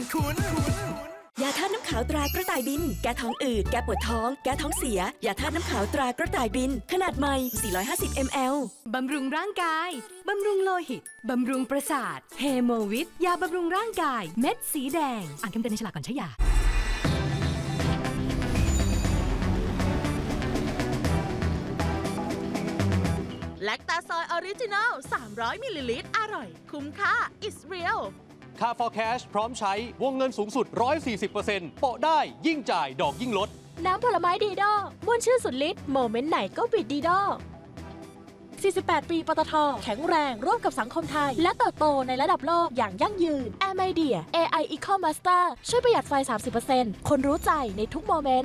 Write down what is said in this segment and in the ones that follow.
คุณยาธาตุน้ำขาวตรากระต่ายบินแก้ท้องอืดแก้ปวดท้องแก้ท้องเสียยาธาตุน้ำขาวตรากระต่ายบินขนาดใหม่450 ml บำรุงร่างกายบำรุงโลหิตบำรุงประสาทเฮโมวิทยาบำรุงร่างกายเม็ดสีแดงอ่านคำเตือนในฉลากก่อนใช้ยาแลคตาซอยออริจินัล300 มิลลิลิตรอร่อยคุ้มค่า It's real ค่า for cash พร้อมใช้วงเงินสูงสุด 140% โปะได้ยิ่งจ่ายดอกยิ่งลดน้ำผลไม้ดีดอม่วนชื่นสุดฤทธิ์โมเมนต์ไหนก็บิดดีดอ48 ปีปตท.แข็งแรงร่วมกับสังคมไทยและเติบโตในระดับโลกอย่างยั่งยืน Air Media AI Eco Master ช่วยประหยัดไฟ 30% คนรู้ใจในทุกโมเมนต์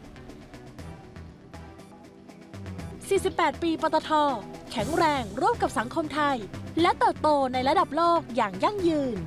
48 ปีปตท.แข็งแรงร่วมกับสังคมไทยและเติบโตในระดับโลกอย่างยั่งยืน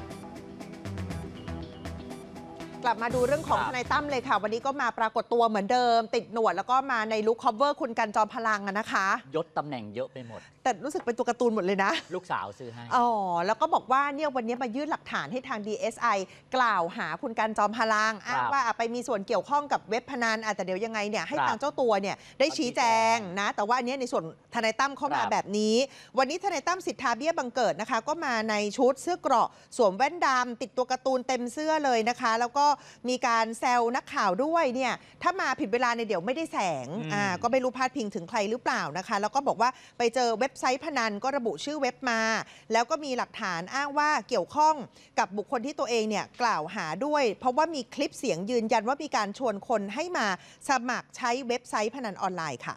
กลับมาดูเรื่องของทนายตั้มเลยค่ะวันนี้ก็มาปรากฏตัวเหมือนเดิมติดหนวดแล้วก็มาในลุค cover คุณกันจอมพลังนะคะยศตำแหน่งเยอะไปหมดแต่รู้สึกเป็นตัวการ์ตูนหมดเลยนะลูกสาวซื้อให้แล้วก็บอกว่าเนี่ยวันนี้มายื่นหลักฐานให้ทาง DSI กล่าวหาคุณกันจอมพลังอ้างว่าไปมีส่วนเกี่ยวข้องกับเว็บพนันแต่เดี๋ยวยังไงเนี่ยให้ทางเจ้าตัวเนี่ยได้ชี้แจงนะแต่ว่าอันนี้ในส่วนทนายตั้มเข้ามาแบบนี้วันนี้ทนายตั้มสิทธาเบี้ยบังเกิดนะคะก็มาในชุดเสื้อเกราะสวมแว่นดำติดตัวการ์ตูนเต็มเสื้อเลยนะคะแล้วก็มีการแซวนักข่าวด้วยเนี่ยถ้ามาผิดเวลาในเดี๋ยวไม่ได้แสงก็ไม่รู้พาดพิงถึงใครหรือเปล่านะคะแล้วก็บอกว่าไปเจอเว็บไซต์พนันก็ระบุชื่อเว็บมาแล้วก็มีหลักฐานอ้างว่าเกี่ยวข้องกับบุคคลที่ตัวเองเนี่ยกล่าวหาด้วยเพราะว่ามีคลิปเสียงยืนยันว่ามีการชวนคนให้มาสมัครใช้เว็บไซต์พนันออนไลน์ค่ะ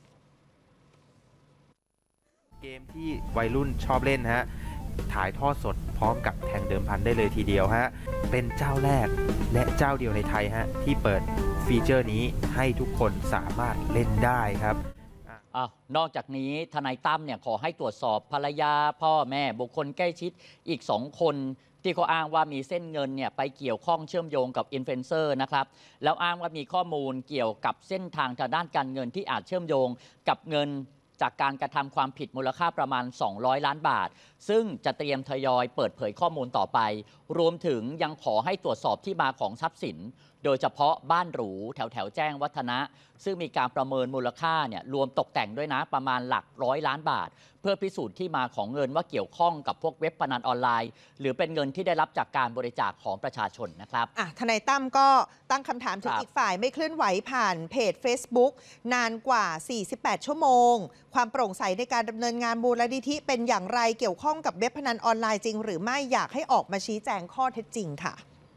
เกมที่วัยรุ่นชอบเล่นฮะถ่ายทอดสดพร้อมกับแทงเดิมพันได้เลยทีเดียวฮะเป็นเจ้าแรกและเจ้าเดียวในไทยฮะที่เปิดฟีเจอร์นี้ให้ทุกคนสามารถเล่นได้ครับนอกจากนี้ทนายตั้มเนี่ยขอให้ตรวจสอบภรรยาพ่อแม่บุคคลใกล้ชิดอีก2 คนที่เขาอ้างว่ามีเส้นเงินเนี่ยไปเกี่ยวข้องเชื่อมโยงกับอินฟลูเอนเซอร์นะครับแล้วอ้างว่ามีข้อมูลเกี่ยวกับเส้นทางทางด้านการเงินที่อาจเชื่อมโยงกับเงินจากการกระทำความผิดมูลค่าประมาณ200 ล้านบาทซึ่งจะเตรียมทยอยเปิดเผยข้อมูลต่อไปรวมถึงยังขอให้ตรวจสอบที่มาของทรัพย์สินโดยเฉพาะบ้านหรูแถวแจ้งวัฒนะซึ่งมีการประเมินมูลค่าเนี่ยรวมตกแต่งด้วยนะประมาณหลัก100 ล้านบาทเพื่อพิสูจน์ที่มาของเงินว่าเกี่ยวข้องกับพวกเว็บพนันออนไลน์หรือเป็นเงินที่ได้รับจากการบริจาคของประชาชนนะครับทนายตั้มก็ตั้งคำถามถึงอีกฝ่ายไม่เคลื่อนไหวผ่านเพจ Facebook นานกว่า48 ชั่วโมงความโปร่งใสในการดำเนินงานมูลนิธิเป็นอย่างไรเกี่ยวข้องกับเว็บพนันออนไลน์จริงหรือไม่อยากให้ออกมาชี้แจงข้อเท็จจริงค่ะ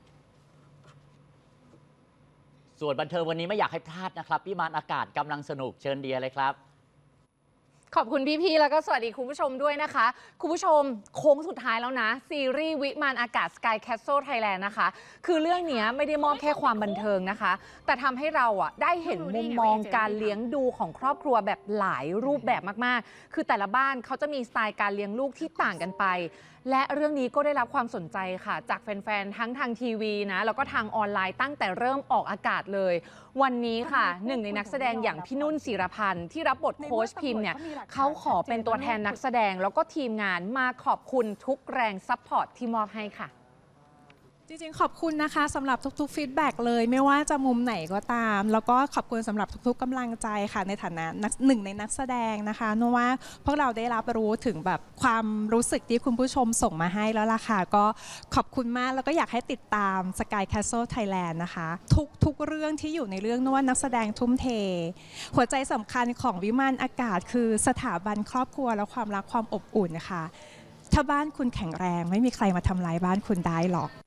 ส่วนบันเทิงวันนี้ไม่อยากให้พลาดนะครับวิมานอากาศกำลังสนุกเชิญเดียเลยครับขอบคุณพี่ๆแล้วก็สวัสดีคุณผู้ชมด้วยนะคะคุณผู้ชมโค้งสุดท้ายแล้วนะซีรีส์วิมานอากาศ Sky Castle Thailand นะคะคือเรื่องนี้ไม่ได้มอบแค่ความบันเทิงนะคะแต่ทำให้เราได้เห็นมุมมองการเลี้ยงดูของครอบครัวแบบหลายรูปแบบมากๆคือแต่ละบ้านเขาจะมีสไตล์การเลี้ยงลูกที่ต่างกันไปและเรื่องนี้ก็ได้รับความสนใจค่ะจากแฟนๆทั้งทางทีวีนะแล้วก็ทางออนไลน์ตั้งแต่เริ่มออกอากาศเลยวันนี้ค่ะหนึ่งในนักแสดงอย่างพี่นุ่นศิรพันธ์ที่รับบทโค้ชพิมพ์เนี่ยเขาขอเป็นตัวแทนนักแสดงแล้วก็ทีมงานมาขอบคุณทุกแรงซัพพอร์ตที่มอบให้ค่ะจริงๆขอบคุณนะคะสำหรับทุกๆฟีดแบ็กเลยไม่ว่าจะมุมไหนก็ตามแล้วก็ขอบคุณสำหรับทุกๆกำลังใจค่ะในฐานะหนึ่งในนักแสดงนะคะนึกว่าพวกเราได้รับรู้ถึงแบบความรู้สึกที่คุณผู้ชมส่งมาให้แล้วล่ะค่ะก็ขอบคุณมากแล้วก็อยากให้ติดตาม Sky Castle Thailand นะคะทุกเรื่องที่อยู่ในเรื่องนึกว่านักแสดงทุ่มเทหัวใจสำคัญของวิมานอากาศคือสถาบันครอบครัวและความรักความอบอุ่นนะคะถ้าบ้านคุณแข็งแรงไม่มีใครมาทำลายบ้านคุณได้หรอก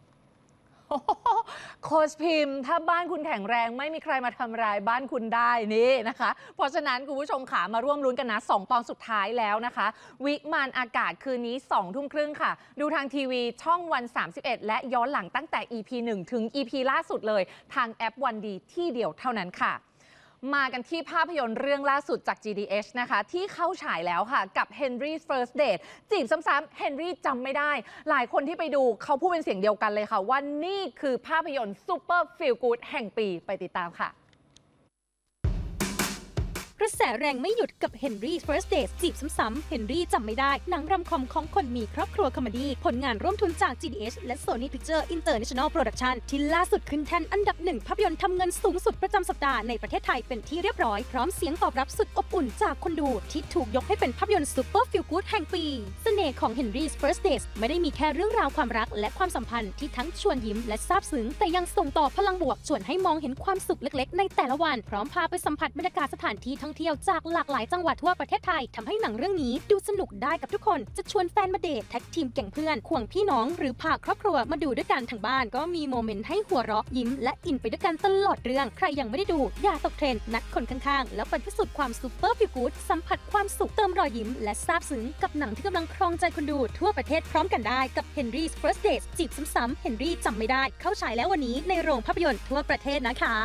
โค้ชพิมพ์ถ้าบ้านคุณแข็งแรงไม่มีใครมาทำร้ายบ้านคุณได้นี่นะคะเพราะฉะนั้นคุณผู้ชมขามาร่วมลุ้นกันนะ2 ตอนสุดท้ายแล้วนะคะวิมานอากาศคืนนี้20 ทุ่มครึ่งค่ะดูทางทีวีช่องวัน31และย้อนหลังตั้งแต่ EP 1 ถึง EP ล่าสุดเลยทางแอปวันดีที่เดียวเท่านั้นค่ะมากันที่ภาพยนตร์เรื่องล่าสุดจาก GDH นะคะที่เข้าฉายแล้วค่ะกับ Henry's First Date จีบซ้ำๆ Henry จำไม่ได้หลายคนที่ไปดูเขาพูดเป็นเสียงเดียวกันเลยค่ะว่านี่คือภาพยนตร์ Super Feel Good แห่งปีไปติดตามค่ะกระแสแรงไม่หยุดกับ Henry First Dates จีบซ้ำๆ Henry จำไม่ได้หนังรำคอมของคนมีครอบครัวคอมเมดี้ผลงานร่วมทุนจาก GDH และ Sony Pictures International Production ที่ล่าสุดขึ้นแท่นอันดับ1ภาพยนตร์ทำเงินสูงสุดประจำสัปดาห์ในประเทศไทยเป็นที่เรียบร้อยพร้อมเสียงตอบรับสุดอบอุ่นจากคนดูที่ถูกยกให้เป็นภาพยนตร์ซูเปอร์ฟีลกู๊ดแห่งปีเสน่ห์ของ Henry First Dates ไม่ได้มีแค่เรื่องราวความรักและความสัมพันธ์ที่ทั้งชวนยิ้มและซาบซึ้งแต่ยังส่งต่อพลังบวกชวนให้มองเห็นความสุขเล็กๆในแต่ละวันพร้อมพาไปสัมผัสบรรยากาศสถานที่ท่องเที่ยวจากหลากหลายจังหวัดทั่วประเทศไทยทำให้หนังเรื่องนี้ดูสนุกได้กับทุกคนจะชวนแฟนมาเดทแท็กทีมแก่งเพื่อนควงพี่น้องหรือพาครอบครัวมาดูด้วยกันทั้งบ้านก็มีโมเมนต์ให้หัวเราะยิ้มและอินไปด้วยกันตลอดเรื่องใครยังไม่ได้ดูอย่าตกเทรนด์นัดคนข้างๆแล้วไปพิสูจน์ความซูเปอร์ฟีลกู๊ดสัมผัสความสุขเติมรอยยิ้มและซาบซึ้งกับหนังที่กำลังครองใจคนดูทั่วประเทศพร้อมกันได้กับ Henry's First Dates จีบซ้ำๆ Henry จำไม่ได้เข้าฉายแล้ววันนี้ในโรงภาพยนตร์ทั่วประเทศนะคะ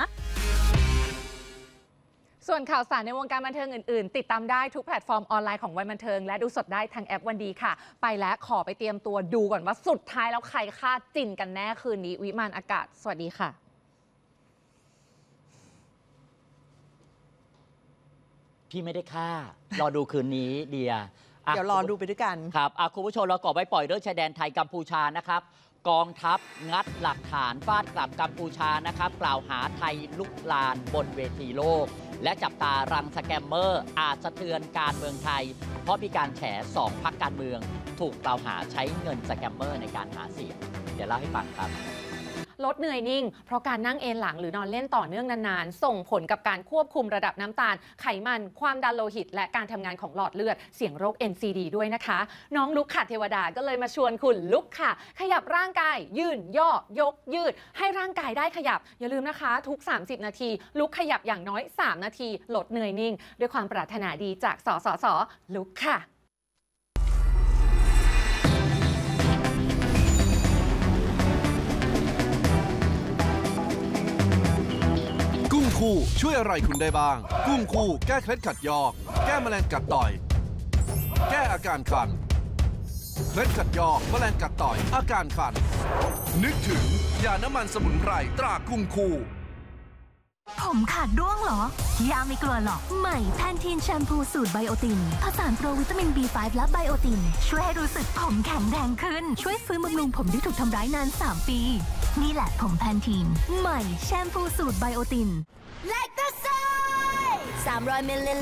ส่วนข่าวสารในวงการบันเทิงอื่นๆติดตามได้ทุกแพลตฟอร์มออนไลน์ของวันบันเทิงและดูสดได้ทางแอปวันดีค่ะไปแล้วขอไปเตรียมตัวดูก่อนว่าสุดท้ายแล้วใครฆ่าจินกันแน่คืนนี้วิมานอากาศสวัสดีค่ะพี่ไม่ได้ฆ่ารอดูคืนนี้เดียเดี๋ยวรอดูไปด้วยกันครับคุณผู้ชมเราก่อไว้ปล่อยเรื่องชายแดนไทยกัมพูชานะครับกองทัพงัดหลักฐานฟาดกลับกัมพูชานะครับกล่าวหาไทยลุกลานบนเวทีโลกและจับตารังสแกมเมอร์อาจสะเทือนการเมืองไทยเพราะมีการแฉ2 พรรคการเมืองถูกกล่าวหาใช้เงินสแกมเมอร์ในการหาเสียงเดี๋ยวเล่าให้ฟังครับลดเหนื่อยนิ่งเพราะการนั่งเอนหลังหรือนอนเล่นต่อเนื่องนานๆส่งผลกับการควบคุมระดับน้ำตาลไขมันความดันโลหิตและการทำงานของหลอดเลือดเสี่ยงโรค NCD ด้วยนะคะน้องลุกค่ะเทวดาก็เลยมาชวนคุณลุกค่ะขยับร่างกายยืนย่อยกยืดให้ร่างกายได้ขยับอย่าลืมนะคะทุก30นาทีลุกขยับอย่างน้อย3นาทีลดเหนื่อยนิ่งด้วยความปรารถนาดีจากสสส.ลุกค่ะกุ้งคู่ช่วยอะไรคุณได้บ้างกุ้งคู่แก้เคล็ดขัดยอกแก้แมลงกัดต่อยแก้อาการคันเคล็ดขัดยอกแมลงกัดต่อยอาการคันนึกถึงยาน้ำมันสมุนไพรตรากุ้งคู่ผมขาดร่วงเหรอยาไม่กลัวหรอกใหม่แพนทีนแชมพูสูตรไบโอตินผสานโปรวิตามิน B5 และไบโอตินช่วยให้รู้สึกผมแข็งแรงขึ้นช่วยฟื้นบำรุงผมที่ถูกทำร้ายนาน3 ปีนี่แหละผมแพนทีนใหม่แชมพูสูตรไบโอติน 300 มิลลิลิตร